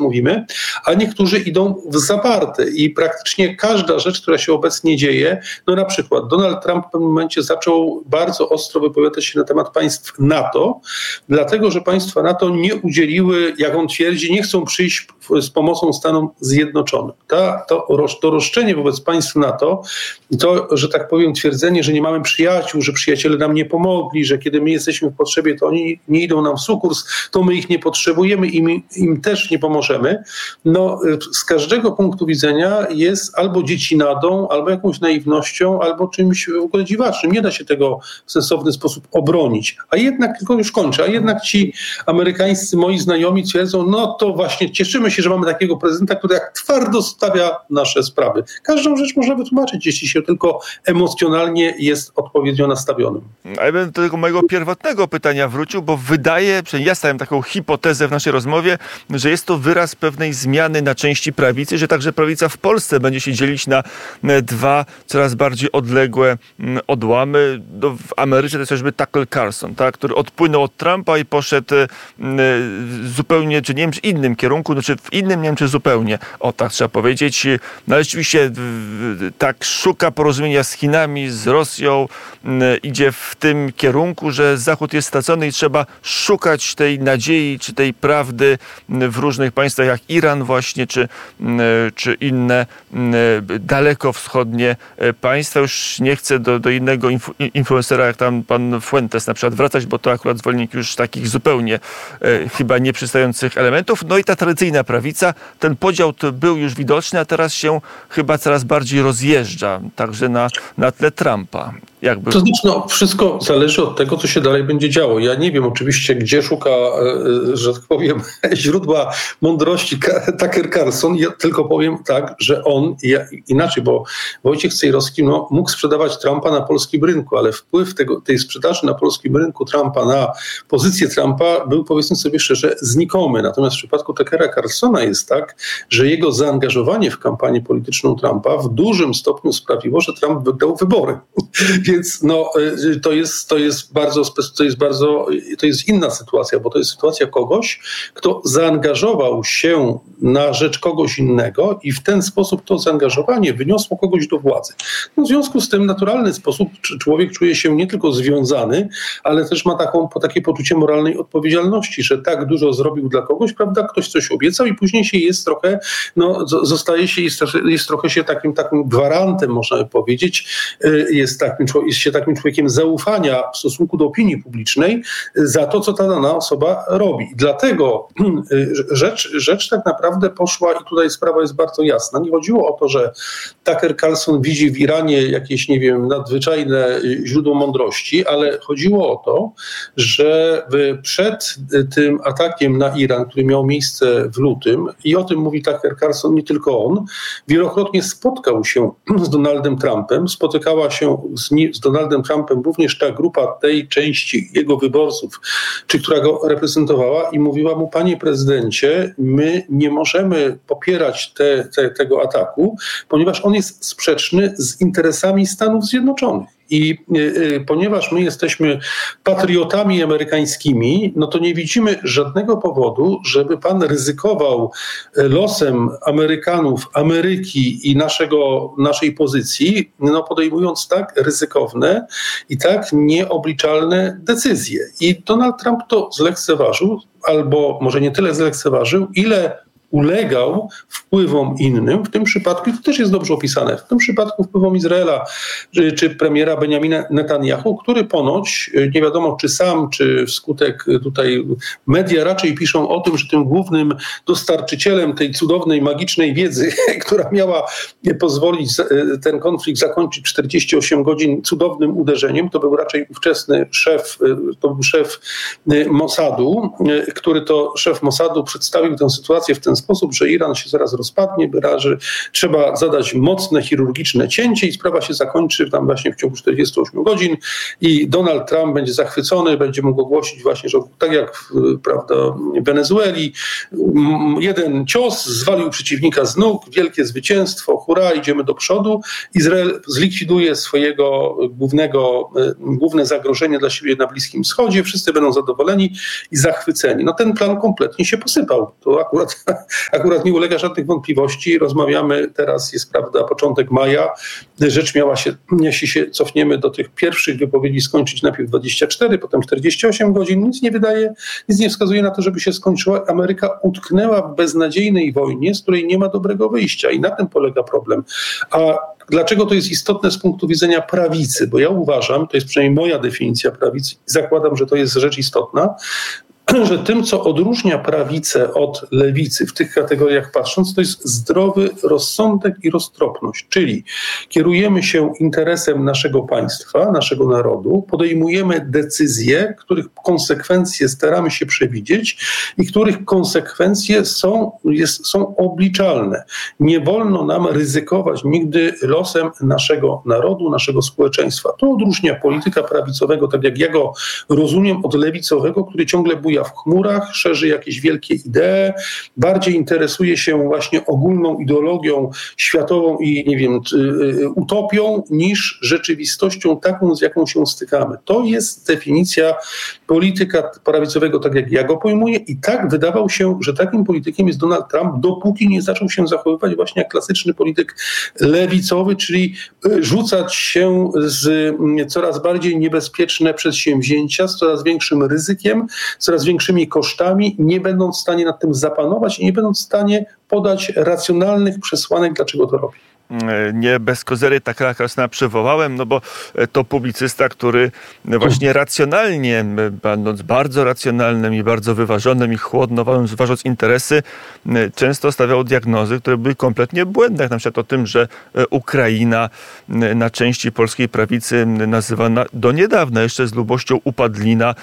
mówimy, a niektórzy idą w zaparte i praktycznie każda rzecz, która się obecnie dzieje, no na przykład Donald Trump w pewnym momencie zaczął bardzo ostro wypowiadać się na temat państw NATO, dlatego, że państwa NATO nie udzieliły, jak on twierdzi, nie chcą przyjść z pomocą Stanom Zjednoczonym. To roszczenie wobec państw NATO, to, że tak powiem, twierdzenie, że nie mamy przyjaciół, że przyjaciele nam nie pomogli, że kiedy my jesteśmy w potrzebie, to oni nie idą nam w sukurs, to my ich nie potrzebujemy i im też nie pomożemy. No, z każdego punktu widzenia jest albo dziecinadą, albo jakąś naiwnością, albo czymś w ogóle dziwacznym. Nie da się tego w sensowny sposób obronić. A jednak, tylko już kończę, a jednak ci amerykańscy moi znajomi twierdzą, no to właśnie cieszymy się, że mamy takiego prezydenta, który jak twardo stawia nasze sprawy. Każdą rzecz można wytłumaczyć, jeśli się tylko emocjonalnie jest odpowiednio nastawionym. A ja bym do tego mojego pierwotnego pytania wrócił, bo wydaje, przynajmniej ja stawiam taką hipotezę w naszej rozmowie, że jest to wyraz pewnej zmiany na części prawicy, że także prawica w Polsce będzie się dzielić na dwa coraz bardziej odległe odłamy. W Ameryce to jest chociażby Tucker Carlson, tak, który odpłynął od Trumpa i poszedł zupełnie, czy nie wiem, czy innym kierunku, czy w innym, nie wiem, czy zupełnie, o tak trzeba powiedzieć. No ale rzeczywiście tak szuka porozumienia z Chinami, z Rosją, idzie w tym kierunku, że Zachód jest stracony i trzeba szukać tej nadziei, czy tej prawdy w różnych państwach, jak Iran właśnie, czy inne dalekowschodnie państwa. Już nie chcę do innego influencera, jak tam pan Fuentes na przykład wracać, bo to akurat zwolennik już takich zupełnie chyba nieprzystających elementów. No i ta tradycyjna prawica, ten podział to był już widoczny, a teraz się chyba coraz bardziej rozjeżdża, także na tle Trumpa. Jakby... To znaczy, wszystko zależy od tego, co się dalej będzie działo. Ja nie wiem oczywiście, gdzie szuka, że tak powiem, źródła mądrości Tucker Carlson. Ja tylko powiem tak, że on, inaczej, bo Wojciech Cejrowski mógł sprzedawać Trumpa na polskim rynku, ale wpływ tej sprzedaży na polskim rynku Trumpa na pozycję Trumpa był, powiedzmy sobie szczerze, znikomy. Natomiast w przypadku Tuckera Carlsona jest tak, że jego zaangażowanie w kampanię polityczną Trumpa w dużym stopniu sprawiło, że Trump wygrał wybory. Więc to jest inna sytuacja, bo to jest sytuacja kogoś, kto zaangażował się na rzecz kogoś innego i w ten sposób to zaangażowanie wyniosło kogoś do władzy. No, w związku z tym w naturalny sposób człowiek czuje się nie tylko związany, ale też ma takie poczucie moralnej odpowiedzialności, że tak dużo zrobił dla kogoś, prawda? Ktoś coś obiecał i później się jest trochę, jest trochę się takim gwarantem, można by powiedzieć, jest się takim człowiekiem zaufania w stosunku do opinii publicznej za to, co ta dana osoba robi. I dlatego rzecz tak naprawdę poszła i tutaj sprawa jest bardzo jasna. Nie chodziło o to, że Tucker Carlson widzi w Iranie jakieś, nie wiem, nadzwyczajne źródło mądrości, ale chodziło o to, że przed tym atakiem na Iran, który miał miejsce w lutym, i o tym mówi Tucker Carlson, nie tylko on, wielokrotnie spotkał się z Donaldem Trumpem, spotykała się z Donaldem Trumpem również ta grupa tej części jego wyborców, która go reprezentowała i mówiła mu: panie prezydencie, my nie możemy popierać tego ataku, ponieważ on jest sprzeczny z interesami Stanów Zjednoczonych. I ponieważ my jesteśmy patriotami amerykańskimi, no to nie widzimy żadnego powodu, żeby pan ryzykował losem Amerykanów, Ameryki i naszej pozycji, podejmując tak ryzykowne i tak nieobliczalne decyzje. I Donald Trump to zlekceważył, albo może nie tyle zlekceważył, ile ulegał wpływom innym, w tym przypadku, to też jest dobrze opisane, w tym przypadku wpływom Izraela czy premiera Benjamina Netanyahu, który ponoć, nie wiadomo czy sam, czy wskutek tutaj media raczej piszą o tym, że tym głównym dostarczycielem tej cudownej, magicznej wiedzy, która miała pozwolić ten konflikt zakończyć 48 godzin cudownym uderzeniem, to był raczej ówczesny szef Mossadu, który to szef Mossadu przedstawił tę sytuację w ten sposób, że Iran się zaraz rozpadnie, że trzeba zadać mocne chirurgiczne cięcie i sprawa się zakończy tam właśnie w ciągu 48 godzin i Donald Trump będzie zachwycony, będzie mógł ogłosić właśnie, że tak jak w Wenezueli, jeden cios zwalił przeciwnika z nóg, wielkie zwycięstwo, hurra, idziemy do przodu, Izrael zlikwiduje swojego główne zagrożenie dla siebie na Bliskim Wschodzie, wszyscy będą zadowoleni i zachwyceni. No ten plan kompletnie się posypał. To akurat nie ulega żadnych wątpliwości. Rozmawiamy teraz, jest prawda, początek maja. Rzecz miała się, jeśli się cofniemy do tych pierwszych wypowiedzi, skończyć najpierw 24, potem 48 godzin. Nic nie wskazuje na to, żeby się skończyła. Ameryka utknęła w beznadziejnej wojnie, z której nie ma dobrego wyjścia i na tym polega problem. A dlaczego to jest istotne z punktu widzenia prawicy? Bo ja uważam, to jest przynajmniej moja definicja prawicy, zakładam, że to jest rzecz istotna, że tym, co odróżnia prawicę od lewicy w tych kategoriach patrząc, to jest zdrowy rozsądek i roztropność. Czyli kierujemy się interesem naszego państwa, naszego narodu, podejmujemy decyzje, których konsekwencje staramy się przewidzieć i których konsekwencje są obliczalne. Nie wolno nam ryzykować nigdy losem naszego narodu, naszego społeczeństwa. To odróżnia polityka prawicowego, tak jak ja go rozumiem, od lewicowego, który ciągle buja w chmurach, szerzy jakieś wielkie idee, bardziej interesuje się właśnie ogólną ideologią światową i, nie wiem, utopią, niż rzeczywistością taką, z jaką się stykamy. To jest definicja polityka prawicowego, tak jak ja go pojmuję, i tak wydawał się, że takim politykiem jest Donald Trump, dopóki nie zaczął się zachowywać właśnie jak klasyczny polityk lewicowy, czyli rzucać się z coraz bardziej niebezpieczne przedsięwzięcia, z coraz większym ryzykiem, coraz większymi kosztami, nie będąc w stanie nad tym zapanować i nie będąc w stanie podać racjonalnych przesłanek, dlaczego to robi. Nie bez kozery Tuckera Carlsona przywołałem, no bo to publicysta, który właśnie racjonalnie, będąc bardzo racjonalnym i bardzo wyważonym i chłodno, zważając interesy, często stawiał diagnozy, które były kompletnie błędne, jak na przykład o tym, że Ukraina na części polskiej prawicy nazywana do niedawna jeszcze z lubością upadlina,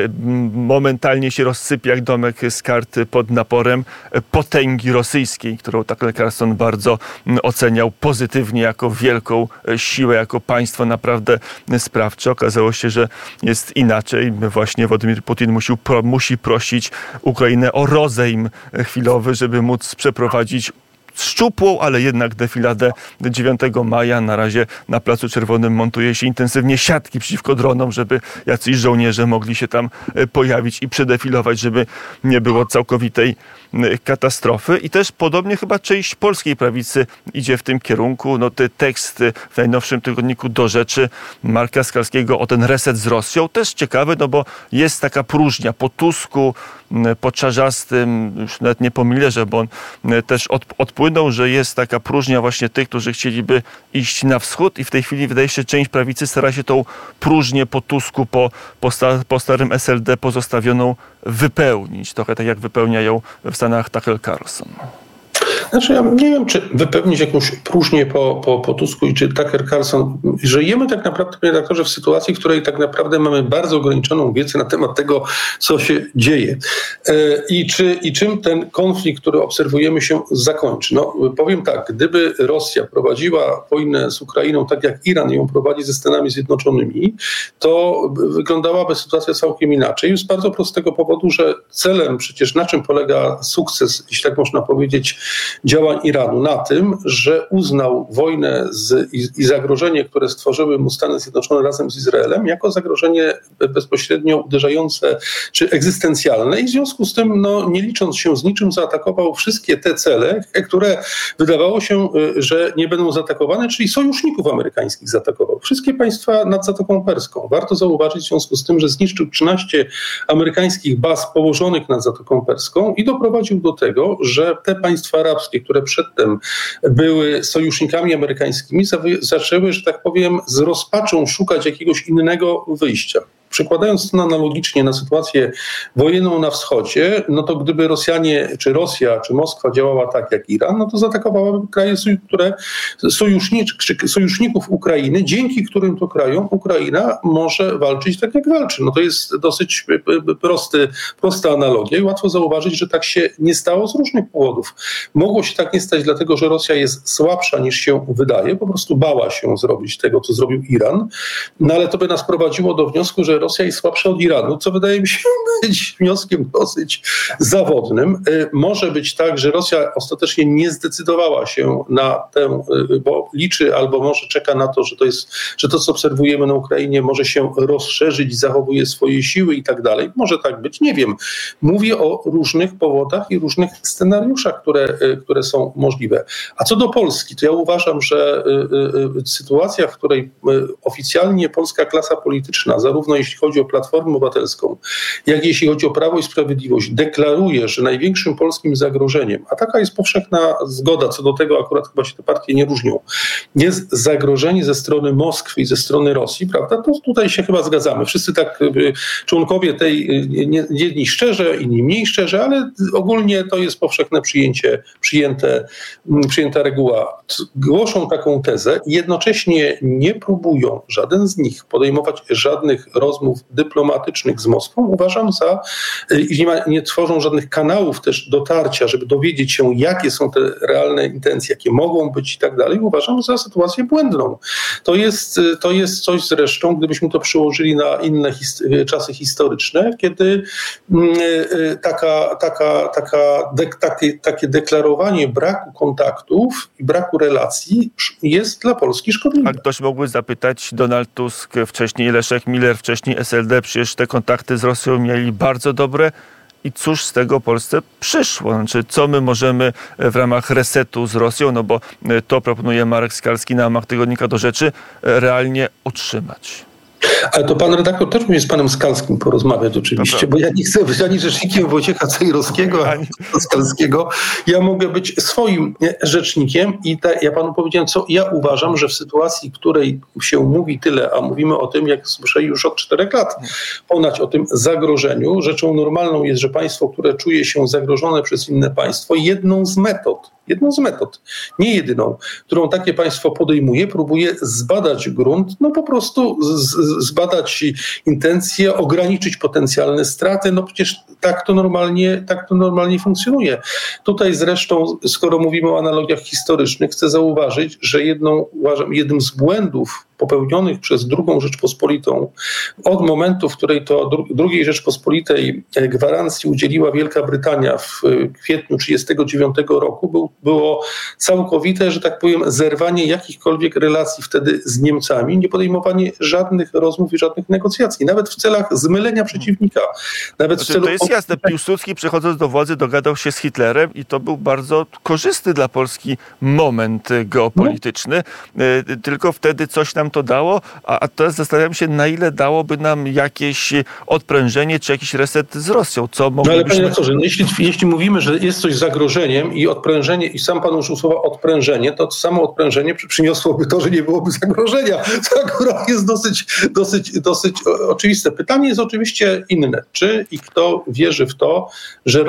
momentalnie się rozsypie jak domek z kart pod naporem potęgi rosyjskiej, którą Tucker Carlson bardzo oceniał pozytywnie jako wielką siłę, jako państwo naprawdę sprawcze. Okazało się, że jest inaczej. Właśnie Władimir Putin musi prosić Ukrainę o rozejm chwilowy, żeby móc przeprowadzić szczupłą, ale jednak defiladę 9 maja. Na razie na Placu Czerwonym montuje się intensywnie siatki przeciwko dronom, żeby jacyś żołnierze mogli się tam pojawić i przedefilować, żeby nie było całkowitej katastrofy. I też podobnie chyba część polskiej prawicy idzie w tym kierunku. No te teksty w najnowszym tygodniku Do Rzeczy Marka Skalskiego o ten reset z Rosją też ciekawy, no bo jest taka próżnia po Tusku, po Czarzastym, już nawet nie po Millerze, bo on też odpłynął, że jest taka próżnia właśnie tych, którzy chcieliby iść na wschód i w tej chwili wydaje się, że część prawicy stara się tą próżnię po Tusku, po starym SLD pozostawioną wypełnić. Trochę tak jak wypełniają w Stanach Tucker Carlson. Znaczy, ja nie wiem, czy wypełnić jakąś próżnię po Tusku i czy Tucker Carlson. Żyjemy tak naprawdę, panie redaktorze, w sytuacji, w której tak naprawdę mamy bardzo ograniczoną wiedzę na temat tego, co się dzieje. I czym ten konflikt, który obserwujemy, się zakończy. No, powiem tak, gdyby Rosja prowadziła wojnę z Ukrainą tak, jak Iran ją prowadzi ze Stanami Zjednoczonymi, to wyglądałaby sytuacja całkiem inaczej. Z bardzo prostego powodu, że celem przecież, na czym polega sukces, jeśli tak można powiedzieć, działań Iranu? Na tym, że uznał wojnę i zagrożenie, które stworzyły mu Stany Zjednoczone razem z Izraelem, jako zagrożenie bezpośrednio uderzające czy egzystencjalne i w związku z tym, nie licząc się z niczym, zaatakował wszystkie te cele, które wydawało się, że nie będą zaatakowane, czyli sojuszników amerykańskich zaatakował. Wszystkie państwa nad Zatoką Perską. Warto zauważyć w związku z tym, że zniszczył 13 amerykańskich baz położonych nad Zatoką Perską i doprowadził do tego, że te państwa arabskie, które przedtem były sojusznikami amerykańskimi, zaczęły, że tak powiem, z rozpaczą szukać jakiegoś innego wyjścia. Przekładając to analogicznie na sytuację wojenną na wschodzie, no to gdyby Rosjanie, czy Rosja, czy Moskwa działała tak jak Iran, no to zaatakowałaby kraje, które sojuszników Ukrainy, dzięki którym to krajom Ukraina może walczyć tak jak walczy. No to jest dosyć prosta analogia i łatwo zauważyć, że tak się nie stało z różnych powodów. Mogło się tak nie stać, dlatego że Rosja jest słabsza niż się wydaje, po prostu bała się zrobić tego, co zrobił Iran, no ale to by nas prowadziło do wniosku, że Rosja jest słabsza od Iranu, co wydaje mi się być wnioskiem dosyć zawodnym. Może być tak, że Rosja ostatecznie nie zdecydowała się na tę, bo liczy albo może czeka na to, że to, co obserwujemy na Ukrainie, może się rozszerzyć, zachowuje swoje siły i tak dalej. Może tak być, nie wiem. Mówię o różnych powodach i różnych scenariuszach, które są możliwe. A co do Polski, to ja uważam, że sytuacja, w której oficjalnie polska klasa polityczna, zarówno jeśli chodzi o Platformę Obywatelską, jak jeśli chodzi o Prawo i Sprawiedliwość, deklaruje, że największym polskim zagrożeniem, a taka jest powszechna zgoda co do tego, akurat chyba się te partie nie różnią, jest zagrożenie ze strony Moskwy i ze strony Rosji, prawda? To tutaj się chyba zgadzamy. Wszyscy tak członkowie tej, jedni szczerze, inni mniej szczerze, ale ogólnie to jest powszechne przyjęta reguła. Głoszą taką tezę i jednocześnie nie próbują, żaden z nich, podejmować żadnych rozmów dyplomatycznych z Moskwą. Uważam i nie tworzą żadnych kanałów też dotarcia, żeby dowiedzieć się, jakie są te realne intencje, jakie mogą być i tak dalej. Uważam za sytuację błędną. To jest coś zresztą, gdybyśmy to przełożyli na inne czasy historyczne, kiedy takie deklarowanie braku kontaktów i braku relacji jest dla Polski szkodliwe. A ktoś mógłby zapytać, Donald Tusk, wcześniej Leszek Miller, wcześniej SLD, przecież te kontakty z Rosją mieli bardzo dobre. I cóż z tego Polsce przyszło? Znaczy, co my możemy w ramach resetu z Rosją, no bo to proponuje Marek Skalski na łamach Tygodnika Do Rzeczy, realnie otrzymać? Ale to pan redaktor też musi z panem Skalskim porozmawiać oczywiście, bo ja nie chcę być ani rzecznikiem Wojciecha Cejrowskiego, ani Skalskiego. Ja mogę być swoim rzecznikiem i ja panu powiedziałem, co ja uważam, że w sytuacji, w której się mówi tyle, a mówimy o tym, jak słyszę już od 4 lat, ponad o tym zagrożeniu, rzeczą normalną jest, że państwo, które czuje się zagrożone przez inne państwo, jedną z metod, nie jedyną, którą takie państwo podejmuje, próbuje zbadać grunt, no po prostu zbadać intencje, ograniczyć potencjalne straty. No przecież tak to normalnie funkcjonuje. Tutaj zresztą, skoro mówimy o analogiach historycznych, chcę zauważyć, że jednym z błędów popełnionych przez II Rzeczpospolitą od momentu, w której to II Rzeczpospolitej gwarancji udzieliła Wielka Brytania w kwietniu 1939 roku, było całkowite, że tak powiem, zerwanie jakichkolwiek relacji wtedy z Niemcami, nie podejmowanie żadnych rozmów i żadnych negocjacji, nawet w celach zmylenia przeciwnika. To jest jasne. Piłsudski, przechodząc do władzy, dogadał się z Hitlerem i to był bardzo korzystny dla Polski moment geopolityczny. Tylko wtedy coś nam to dało, a teraz zastanawiam się, na ile dałoby nam jakieś odprężenie czy jakiś reset z Rosją. Co moglibyśmy... Ale panie rektorze, jeśli mówimy, że jest coś zagrożeniem i odprężenie, i sam pan użył słowa odprężenie, to samo odprężenie przyniosłoby to, że nie byłoby zagrożenia. To akurat jest dosyć oczywiste. Pytanie jest oczywiście inne. Czy i kto wierzy w to, że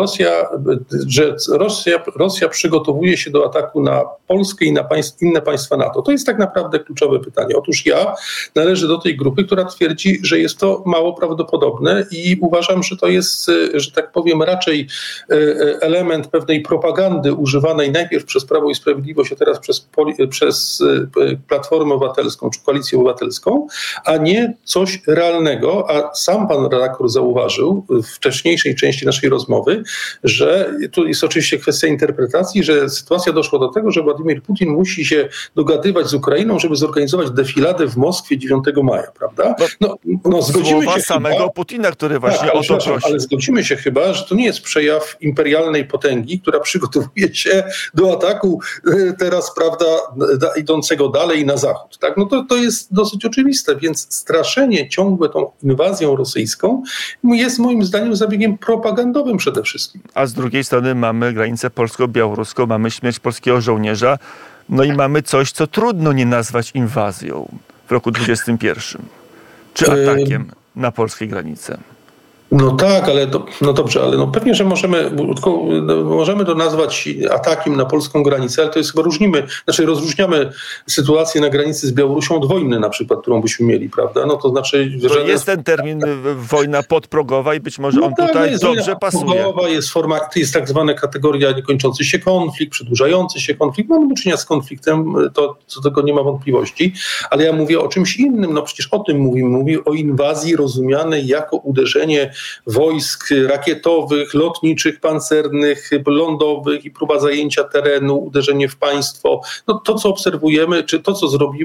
Rosja przygotowuje się do ataku na Polskę i na inne państwa NATO? To jest tak naprawdę kluczowe pytanie. Otóż ja należę do tej grupy, która twierdzi, że jest to mało prawdopodobne i uważam, że to jest, że tak powiem, raczej element pewnej propagandy używanej najpierw przez Prawo i Sprawiedliwość, a teraz przez Platformę Obywatelską czy Koalicję Obywatelską, a nie coś realnego. A sam pan redaktor zauważył w wcześniejszej części naszej rozmowy, że tu jest oczywiście kwestia interpretacji, że sytuacja doszła do tego, że Władimir Putin musi się dogadywać z Ukrainą, żeby zorganizować defiladę w Moskwie 9 maja, prawda? Zgodzimy się samego chyba, Putina, który właśnie o to prosi. Ale zgodzimy się chyba, że to nie jest przejaw imperialnej potęgi, która przygotowuje się do ataku teraz, prawda, idącego dalej na zachód. Tak? To jest dosyć oczywiste, więc straszenie ciągłe tą inwazją rosyjską jest moim zdaniem zabiegiem propagandowym przede wszystkim. A z drugiej strony mamy granicę polsko-białoruską, mamy śmierć polskiego żołnierza, no i mamy coś, co trudno nie nazwać inwazją w roku 2021, czy atakiem na polskiej granicy. No tak, ale no dobrze, ale no pewnie, że możemy to nazwać atakiem na polską granicę, ale to jest chyba rozróżniamy sytuację na granicy z Białorusią od wojny na przykład, którą byśmy mieli, prawda? No to znaczy, to jest ten termin wojna podprogowa i być może on tutaj dobrze pasuje. To jest tak zwana kategoria niekończący się konflikt, przedłużający się konflikt. Mamy do czynienia z konfliktem, to co do tego nie ma wątpliwości, ale ja mówię o czymś innym, no przecież o tym mówię o inwazji rozumianej jako uderzenie wojsk rakietowych, lotniczych, pancernych, lądowych i próba zajęcia terenu, uderzenie w państwo. No to, co obserwujemy, czy to,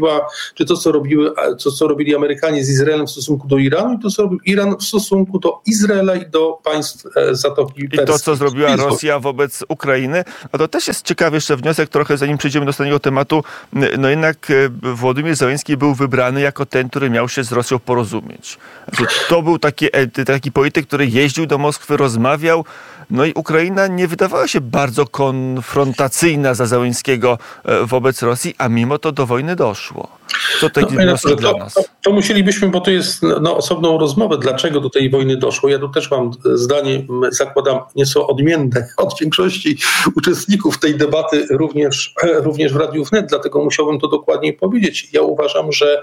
co robili Amerykanie z Izraelem w stosunku do Iranu i to, co robił Iran w stosunku do Izraela i do państw Zatoki Perskiej. I to, co zrobiła Rosja wobec Ukrainy. A to też jest ciekawy jeszcze wniosek, trochę zanim przejdziemy do ostatniego tematu. No jednak Wołodymyr Zełenski był wybrany jako ten, który miał się z Rosją porozumieć. To był taki polityk, który jeździł do Moskwy, rozmawiał. No i Ukraina nie wydawała się bardzo konfrontacyjna za Zełenskiego wobec Rosji, a mimo to do wojny doszło. Co to wniosek dla nas? To musielibyśmy, bo to jest osobną rozmowę, dlaczego do tej wojny doszło. Ja tu też mam zdanie, zakładam, nieco odmienne od większości uczestników tej debaty, również w Radiu Wnet, dlatego musiałbym to dokładniej powiedzieć. Ja uważam, że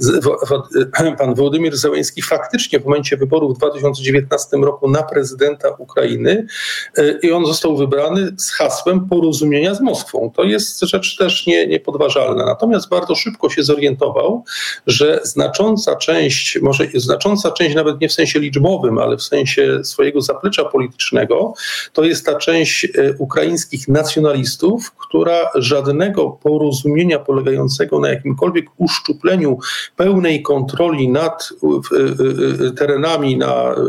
pan Wołodymyr Zełenski faktycznie w momencie wyborów w 2019 roku na prezydenta Ukrainy i on został wybrany z hasłem porozumienia z Moskwą. To jest rzecz też niepodważalna. Natomiast bardzo szybko się zorientował, że znacząca część nawet nie w sensie liczbowym, ale w sensie swojego zaplecza politycznego, to jest ta część ukraińskich nacjonalistów, która żadnego porozumienia polegającego na jakimkolwiek uszczupleniu pełnej kontroli nad terenami,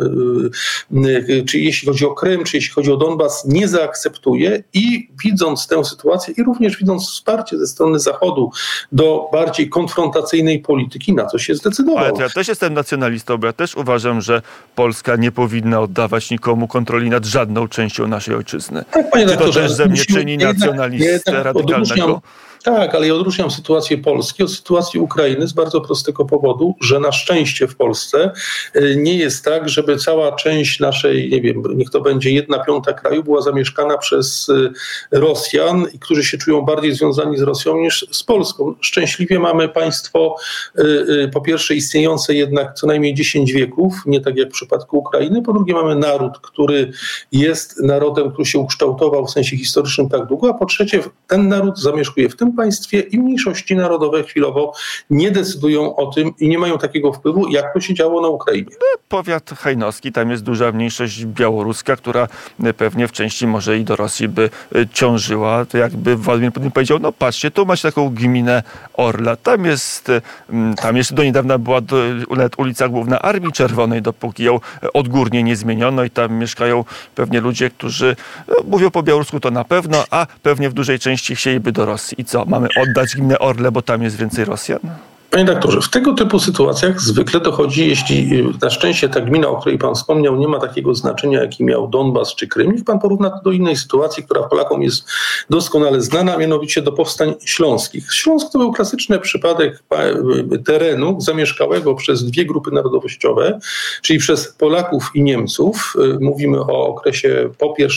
czy jeśli chodzi o Krym, czy jeśli chodzi o Donbas, nie zaakceptuje i widząc tę sytuację i również widząc wsparcie ze strony Zachodu do bardziej konfrontacyjnej polityki, na co się zdecydował. Ale ja też jestem nacjonalistą, bo ja też uważam, że Polska nie powinna oddawać nikomu kontroli nad żadną częścią naszej ojczyzny. Tak, panie doktorze, to też ze mnie czyni nacjonalistę radykalnego? Tak, ale ja odróżniam sytuację Polski od sytuacji Ukrainy z bardzo prostego powodu, że na szczęście w Polsce nie jest tak, żeby cała część naszej, nie wiem, niech to będzie 1/5 kraju była zamieszkana przez Rosjan, którzy się czują bardziej związani z Rosją niż z Polską. Szczęśliwie mamy państwo, po pierwsze istniejące jednak co najmniej 10 wieków, nie tak jak w przypadku Ukrainy, po drugie mamy naród, który jest narodem, który się ukształtował w sensie historycznym tak długo, a po trzecie ten naród zamieszkuje w tym państwie i mniejszości narodowe chwilowo nie decydują o tym i nie mają takiego wpływu, jak to się działo na Ukrainie. Powiat hajnowski, tam jest duża mniejszość białoruska, która pewnie w części może i do Rosji by ciążyła. To jakby Władimir Putin powiedział, no patrzcie, tu macie taką gminę Orla, tam jeszcze do niedawna była nawet ulica Główna Armii Czerwonej, dopóki ją odgórnie nie zmieniono i tam mieszkają pewnie ludzie, którzy mówią po białorusku to na pewno, a pewnie w dużej części chcieliby do Rosji. I co? Mamy oddać gminę Orle, bo tam jest więcej Rosjan? Panie doktorze, w tego typu sytuacjach zwykle dochodzi, jeśli na szczęście ta gmina, o której pan wspomniał, nie ma takiego znaczenia, jaki miał Donbas czy Krym, niech pan porówna to do innej sytuacji, która Polakom jest doskonale znana, mianowicie do powstań śląskich. Śląsk to był klasyczny przypadek terenu zamieszkałego przez dwie grupy narodowościowe, czyli przez Polaków i Niemców. Mówimy o okresie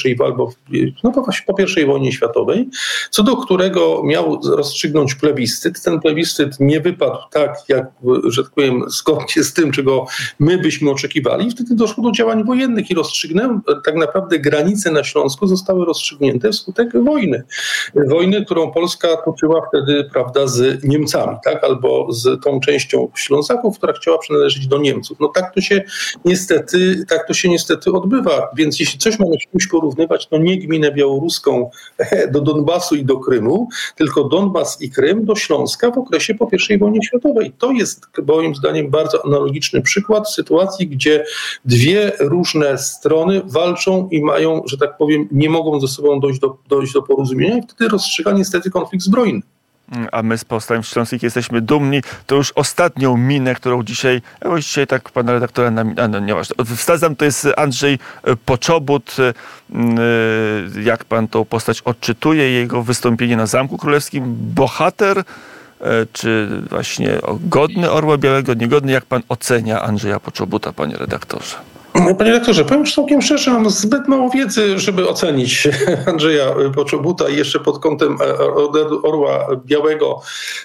po I wojnie światowej, co do którego miał rozstrzygnąć plebiscyt. Ten plebiscyt nie wypadł tak, jak, że tak powiem, zgodnie z tym, czego my byśmy oczekiwali. Wtedy doszło do działań wojennych i tak naprawdę granice na Śląsku zostały rozstrzygnięte wskutek wojny. Wojny, którą Polska toczyła wtedy, prawda, z Niemcami, tak, albo z tą częścią Ślązaków, która chciała przynależeć do Niemców. No tak to się niestety odbywa. Więc jeśli coś mamy z czymś porównywać, to nie gminę białoruską do Donbasu i do Krymu, tylko Donbas i Krym do Śląska w okresie po I wojnie światowej. To jest moim zdaniem bardzo analogiczny przykład sytuacji, gdzie dwie różne strony walczą i mają, że tak powiem, nie mogą ze sobą dojść do porozumienia i wtedy rozstrzyga niestety konflikt zbrojny. A my z powstań śląskich jesteśmy dumni. To już ostatnią minę, którą dzisiaj tak pana redaktora, nieważne, wstadzam, to jest Andrzej Poczobut. Jak pan tą postać odczytuje, jego wystąpienie na Zamku Królewskim? Bohater, czy właśnie godny Orła Białego, niegodny? Jak pan ocenia Andrzeja Poczobuta, panie redaktorze? Panie redaktorze, powiem całkiem szczerze, mam zbyt mało wiedzy, żeby ocenić Andrzeja Poczobuta i jeszcze pod kątem Orła Białego.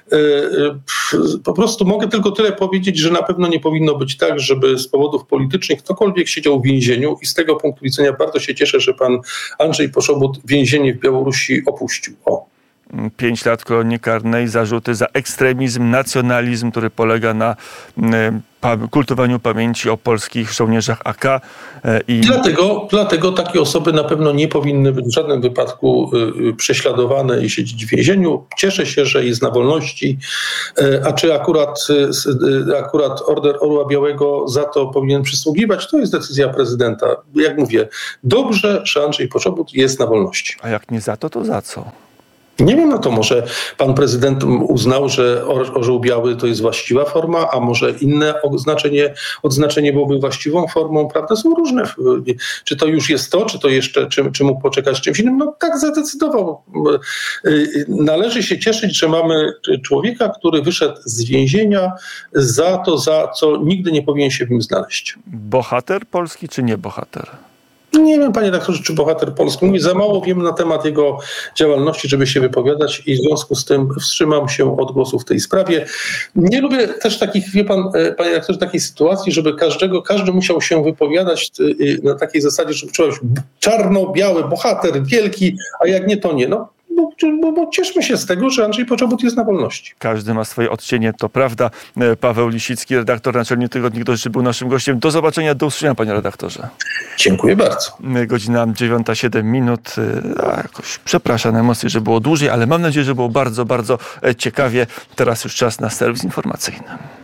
Po prostu mogę tylko tyle powiedzieć, że na pewno nie powinno być tak, żeby z powodów politycznych ktokolwiek siedział w więzieniu i z tego punktu widzenia bardzo się cieszę, że pan Andrzej Poczobut więzienie w Białorusi opuścił. 5 lat kolonii karnej, zarzuty za ekstremizm, nacjonalizm, który polega na kultowaniu pamięci o polskich żołnierzach AK. Dlatego takie osoby na pewno nie powinny być w żadnym wypadku prześladowane i siedzieć w więzieniu. Cieszę się, że jest na wolności, a czy akurat order Orła Białego za to powinien przysługiwać, to jest decyzja prezydenta. Jak mówię, dobrze, że Andrzej Poczobut jest na wolności. A jak nie za to, to za co? Nie wiem, no to może pan prezydent uznał, że orzeł biały to jest właściwa forma, a może inne odznaczenie byłoby właściwą formą, prawda? Są różne. Czy to już jest to, czy to jeszcze, czy mógł poczekać z czymś innym? No tak zadecydował. Należy się cieszyć, że mamy człowieka, który wyszedł z więzienia za co nigdy nie powinien się w nim znaleźć. Bohater polski, czy nie bohater? Nie wiem, panie redaktorze, czy bohater polski. Mówi, za mało wiem na temat jego działalności, żeby się wypowiadać i w związku z tym wstrzymam się od głosu w tej sprawie. Nie lubię też takich, wie pan, panie redaktorze, takiej sytuacji, żeby każdy musiał się wypowiadać na takiej zasadzie, żeby człowiek czarno-biały, bohater, wielki, a jak nie, to nie. No. Bo cieszmy się z tego, że Andrzej Poczobut jest na wolności. Każdy ma swoje odcienie, to prawda. Paweł Lisicki, redaktor naczelny Tygodnika Gości, był naszym gościem. Do zobaczenia, do usłyszenia, panie redaktorze. Dziękuję bardzo. Godzina 9:07. Jakoś przepraszam emocje, że było dłużej, ale mam nadzieję, że było bardzo, bardzo ciekawie. Teraz już czas na serwis informacyjny.